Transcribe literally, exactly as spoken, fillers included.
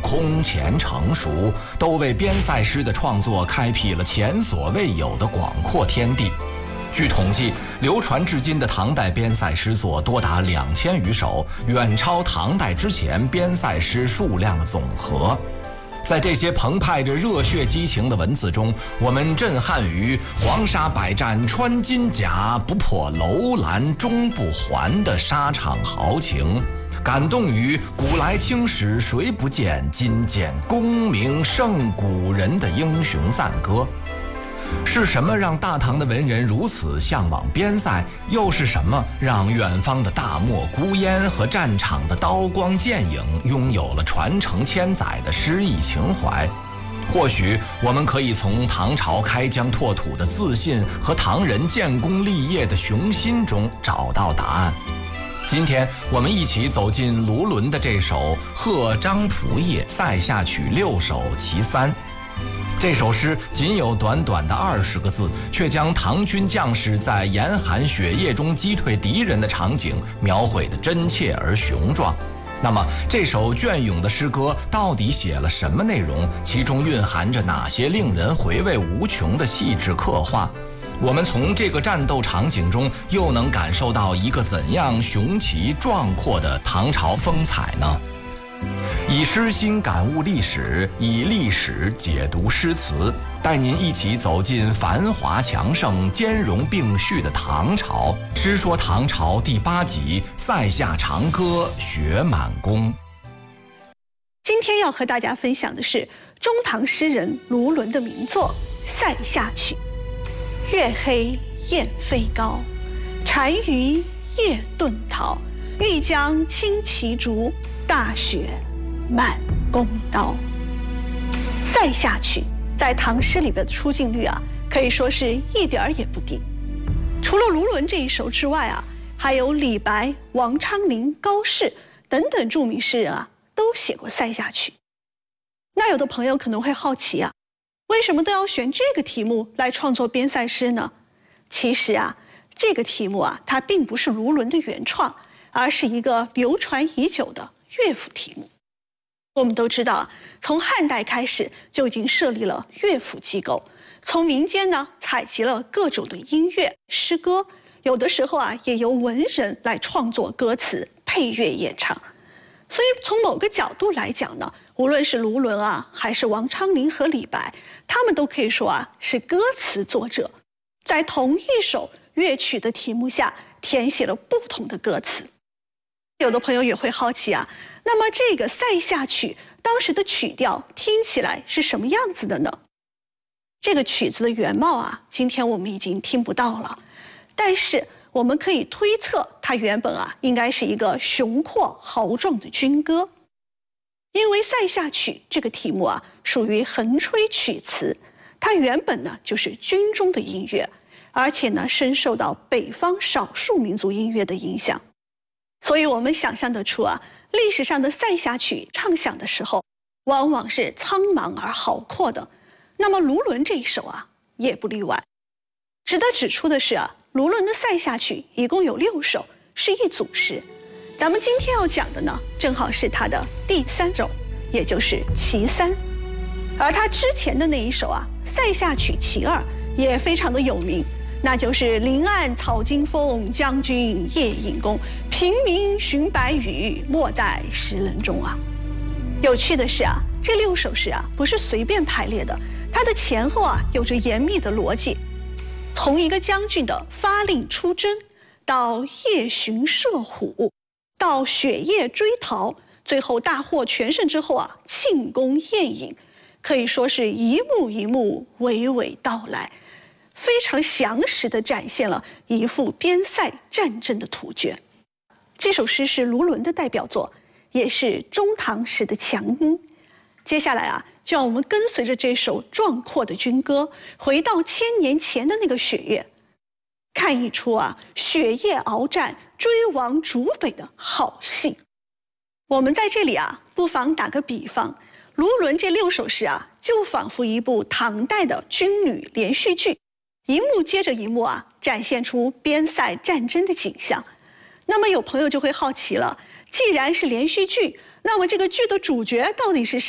空前成熟，都为边塞诗的创作开辟了前所未有的广阔天地。据统计，流传至今的唐代边塞诗作多达两千余首，远超唐代之前边塞诗数量的总和。在这些澎湃着热血激情的文字中，我们震撼于黄沙百战穿金甲，不破楼兰终不还的沙场豪情，感动于古来青史谁不见，今见功名胜古人的英雄赞歌。是什么让大唐的文人如此向往边塞？又是什么让远方的大漠孤烟和战场的刀光剑影拥有了传承千载的诗意情怀？或许我们可以从唐朝开疆拓土的自信和唐人建功立业的雄心中找到答案。今天我们一起走进卢纶的这首《贺张仆夜塞下曲六首其三》。这首诗仅有短短的二十个字，却将唐军将士在严寒雪夜中击退敌人的场景描绘得真切而雄壮。那么，这首隽永的诗歌到底写了什么内容？其中蕴含着哪些令人回味无穷的细致刻画？我们从这个战斗场景中又能感受到一个怎样雄奇壮阔的唐朝风采呢？以诗心感悟历史，以历史解读诗词，带您一起走进繁华强盛、兼容并蓄的唐朝。诗说唐朝第八集《塞下长歌雪满宫》。 今天要和大家分享的是中唐诗人卢纶的名作《塞下曲》。月黑雁飞高，单于夜遁逃。欲将轻骑逐，大雪满弓刀。塞下曲在唐诗里边的出镜率啊，可以说是一点儿也不低。除了卢纶这一首之外啊，还有李白、王昌龄、高适等等著名诗人啊，都写过塞下曲。那有的朋友可能会好奇啊，为什么都要选这个题目来创作边塞诗呢？其实啊，这个题目啊，它并不是卢纶的原创，而是一个流传已久的乐府题目。我们都知道，从汉代开始就已经设立了乐府机构，从民间呢采集了各种的音乐、诗歌，有的时候啊也由文人来创作歌词、配乐演唱。所以从某个角度来讲呢，无论是卢纶啊，还是王昌龄和李白，他们都可以说啊是歌词作者，在同一首乐曲的题目下填写了不同的歌词。有的朋友也会好奇啊，那么这个塞下曲当时的曲调听起来是什么样子的呢？这个曲子的原貌啊，今天我们已经听不到了，但是我们可以推测，它原本啊应该是一个雄阔豪壮的军歌。因为塞下曲这个题目啊属于横吹曲词，它原本呢就是军中的音乐，而且呢深受到北方少数民族音乐的影响。所以我们想象得出啊，历史上的塞下曲唱响的时候，往往是苍茫而豪阔的。那么卢纶这一首啊，也不例外。值得指出的是啊，卢纶的塞下曲一共有六首，是一组诗。咱们今天要讲的呢，正好是他的第三首，也就是其三。而他之前的那一首啊，塞下曲其二，也非常的有名。那就是林暗草惊风，将军夜引弓，平明寻白羽，没在石棱中啊。有趣的是啊，这六首诗啊不是随便排列的，它的前后啊有着严密的逻辑。从一个将军的发令出征，到夜巡射虎，到雪夜追逃，最后大获全胜之后啊，庆功宴饮，可以说是一幕一幕娓娓道来。非常详实地展现了一幅边塞战争的图卷。这首诗是卢纶的代表作，也是中唐诗的强音。接下来啊，就让我们跟随着这首壮阔的军歌，回到千年前的那个雪夜，看一出啊雪夜鏖战、追亡逐北的好戏。我们在这里啊，不妨打个比方，卢纶这六首诗啊，就仿佛一部唐代的军旅连续剧。一幕接着一幕啊，展现出边塞战争的景象。那么有朋友就会好奇了，既然是连续剧，那么这个剧的主角到底是谁？